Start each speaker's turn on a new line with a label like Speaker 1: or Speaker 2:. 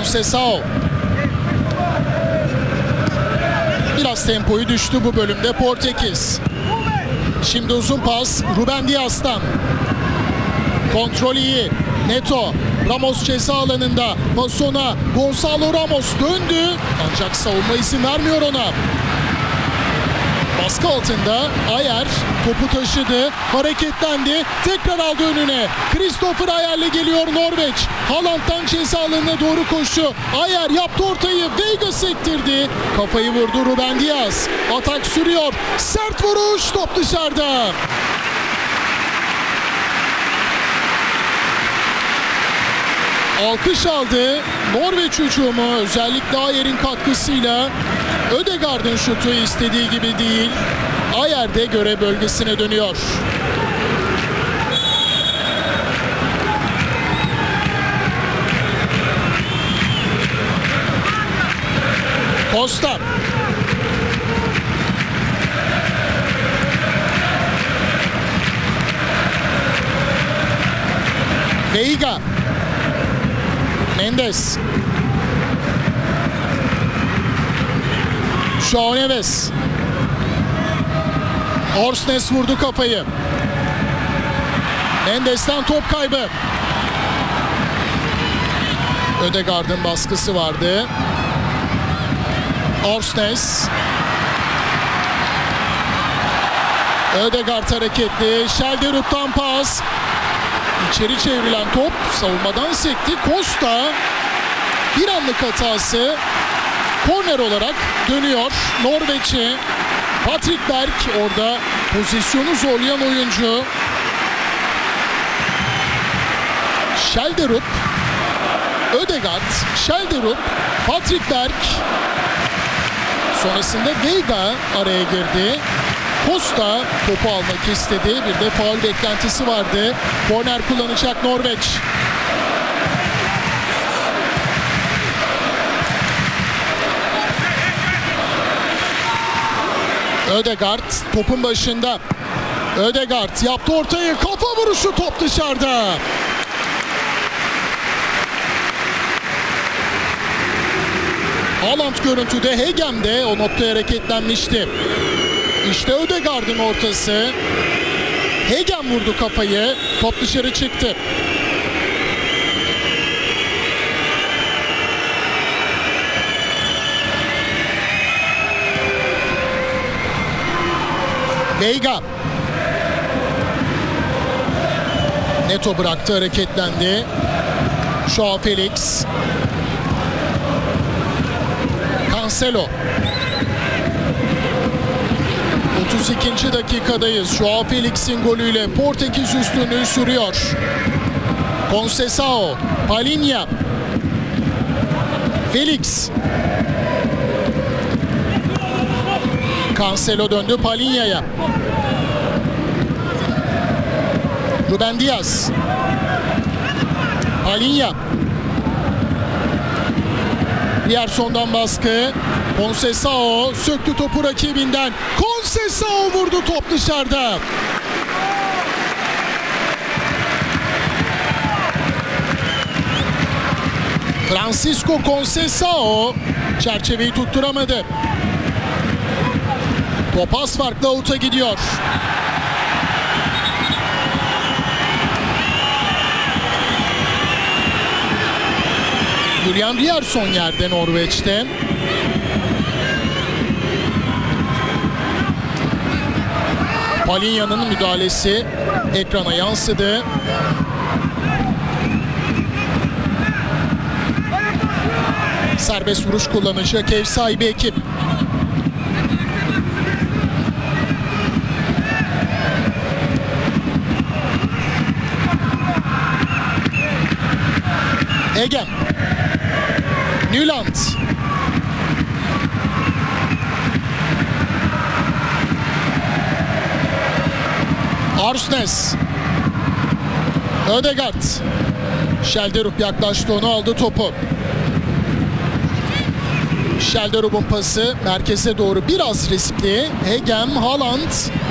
Speaker 1: Conceição. Biraz tempoyu düştü bu bölümde Portekiz. Şimdi uzun pas Ruben Dias'tan. Kontrol iyi. Neto. Ramos ceza alanında. Pasona. Gonçalo Ramos döndü. Ancak savunma izin vermiyor ona. Baskı altında Ayer topu taşıdı. Hareketlendi. Tekrar aldı önüne. Christopher Ayer'le geliyor Norveç. Haaland'dan ceza alanına doğru koşu. Ayer yaptı ortayı. Veiga sektirdi. Kafayı vurdu Ruben Dias. Atak sürüyor. Sert vuruş. Top dışarıda. Alkış aldı. Norveç hücumu özellikle Ayer'in katkısıyla. Ødegaard'ın şutu istediği gibi değil. Ayer de görev bölgesine dönüyor. Costa. Veiga. Mendes. João Neves. Orsnes vurdu kafayı. Mendes'ten top kaybı. Ødegaard'ın baskısı vardı. Orsnes. Ødegaard hareketli. Schelderup'tan pas. İçeri çevrilen top savunmadan sekti. Costa bir anlık hatası. Korner olarak dönüyor Norveç'e. Patrick Berg orada pozisyonu zorlayan oyuncu. Schelderup, Ødegaard, Schelderup, Patrick Berg. Sonrasında Veiga araya girdi. Costa topu almak istedi. Bir de faul beklentisi vardı. Korner kullanacak Norveç. Ødegaard topun başında. Ødegaard yaptı ortayı. Kafa vuruşu, top dışarıda. Haaland görüntüde, Hegem de o noktaya hareketlenmişti. İşte Ødegaard'ın ortası. Hegem vurdu kafayı. Top dışarı çıktı. Veiga. Neto bıraktı, hareketlendi. João Felix. Cancelo. 32. dakikadayız. João Felix'in golüyle Portekiz üstünlüğü sürüyor. Conceição. Palhinha. Felix. Cancelo döndü Palhinha'ya. Ruben Dias. Palhinha. Rierson'dan baskı. Conceição söktü topu rakibinden. Conceição vurdu, top dışarıda. Francisco Conceição çerçeveyi tutturamadı. Top az farklı out'a gidiyor. Julian Riersson yerde Norveç'te. Palhinha'nın müdahalesi ekrana yansıdı. Serbest vuruş kullanacak ev sahibi ekip. Hegem. Nyland. Orsnes. Ødegaard. Schelderup yaklaştı, onu aldı topu. Schelderup'un pası merkeze doğru biraz riskli. Hegem, Haaland.